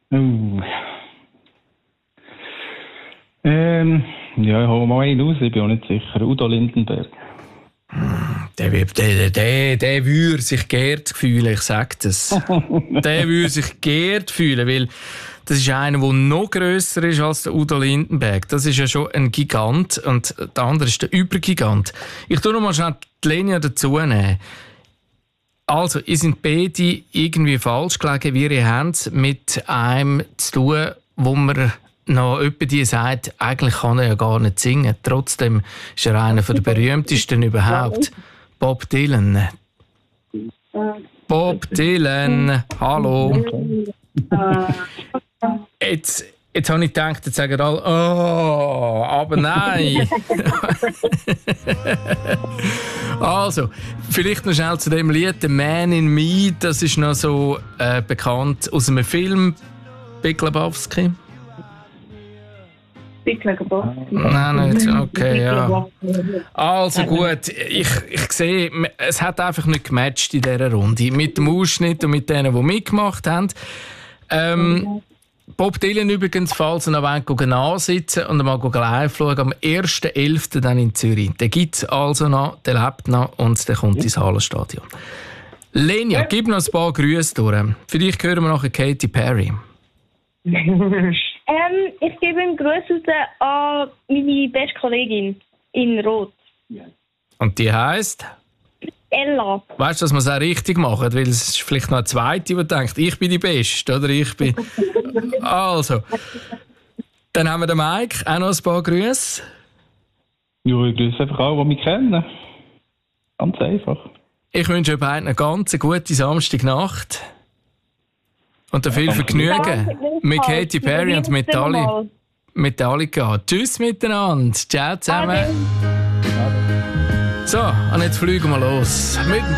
Uh. Ja, ich hole mal einen raus, ich bin auch nicht sicher. Udo Lindenberg. Der würde sich geehrt fühlen, ich sage das. Der würde sich geehrt fühlen, weil das ist einer, der noch grösser ist als der Udo Lindenberg. Das ist ja schon ein Gigant und der andere ist der Übergigant. Ich tue noch mal schnell die Linie dazu nehmen. Also, ihr seid beide irgendwie falsch gelegen, wie ihr habt mit einem zu tun, wo man noch jemand die sagt, eigentlich kann er ja gar nicht singen. Trotzdem ist er einer der berühmtesten überhaupt. Bob Dylan. Bob Dylan, hallo. Jetzt habe ich gedacht, jetzt sagen alle, oh, aber nein. Also, vielleicht noch schnell zu dem Lied, «The Man in Me», das ist noch so bekannt aus einem Film, Big Lebowski. Nein, nicht. Okay, ja. Also gut, ich sehe, es hat einfach nicht gematcht in dieser Runde. Mit dem Ausschnitt und mit denen, die mitgemacht haben. Bob Dylan übrigens, falls ihr noch ansitzen und mal live schauen, am 1.11. dann in Zürich. Den gibt es also noch, der lebt noch und der kommt ins Hallenstadion. Lenia, gib noch ein paar Grüße durch. Vielleicht hören wir nachher Katy Perry. Ich gebe einen Gruß an meine beste Kollegin in Rot. Und die heisst? Ella. Weißt du, dass wir es auch richtig machen? Weil es ist vielleicht noch eine zweite, die denkt, ich bin die Beste, oder ich bin... Also, dann haben wir den Mike, auch noch ein paar Grüße. Ja, ich grüße einfach alle, die mich kennen. Ganz einfach. Ich wünsche euch beiden eine ganz gute Samstagnacht. Und viel Vergnügen mit Katy Perry und Metallica. Tschüss miteinander. Ciao zusammen. So, und jetzt fliegen wir los. Mit